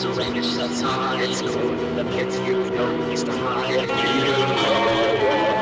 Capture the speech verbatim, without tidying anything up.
Surrender, that's hard, it's cold. The kids you know, it's the hard, you know.